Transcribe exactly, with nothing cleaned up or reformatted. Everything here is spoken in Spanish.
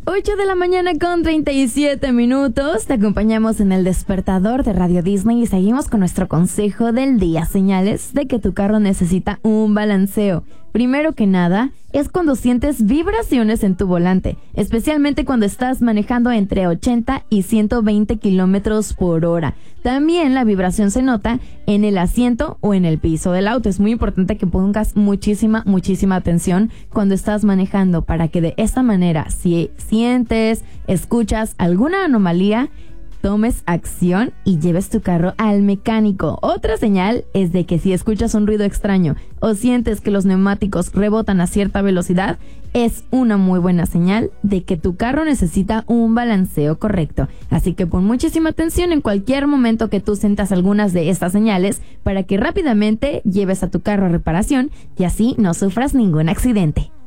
ocho de la mañana con treinta y siete minutos. Te acompañamos en el despertador de Radio Disney y seguimos con nuestro consejo del día. Señales de que tu carro necesita un balanceo. Primero que nada, es cuando sientes vibraciones en tu volante, especialmente cuando estás manejando entre ochenta y ciento veinte kilómetros por hora. También la vibración se nota en el asiento o en el piso del auto. Es muy importante que pongas muchísima, muchísima atención cuando estás manejando para que de esta manera, si sientes, escuchas alguna anomalía, tomes acción y lleves tu carro al mecánico. Otra señal es de que si escuchas un ruido extraño o sientes que los neumáticos rebotan a cierta velocidad, es una muy buena señal de que tu carro necesita un balanceo correcto. Así que pon muchísima atención en cualquier momento que tú sientas algunas de estas señales para que rápidamente lleves a tu carro a reparación y así no sufras ningún accidente.